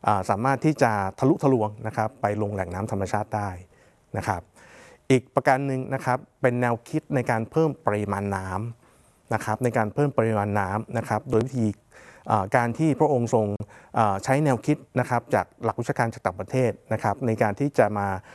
สามารถที่จะทะลุทะลวงนะครับไปลงแหล่งน้ำธรรมชาติได้นะครับอีกประการหนึ่งนะครับเป็นแนวคิดในการเพิ่มปริมาณน้ำนะครับในการเพิ่มปริมาณน้ำนะครับโดยวิธีการที่พระองค์ทรงใช้แนวคิดนะครับจากหลักวิชาการจากต่างประเทศนะครับในการที่จะมา